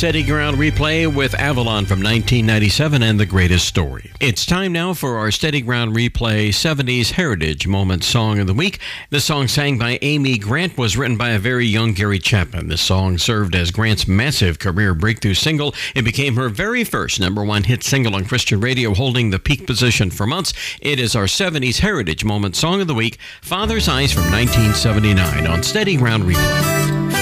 Steady Ground Replay with Avalon from 1997 and The Greatest Story. It's time now for our Steady Ground Replay 70s Heritage Moment Song of the Week. This song, sang by Amy Grant, was written by a very young Gary Chapman. This song served as Grant's massive career breakthrough single. It became her very first #1 hit single on Christian radio, holding the peak position for months. It is our 70s Heritage Moment Song of the Week, Father's Eyes from 1979 on Steady Ground Replay.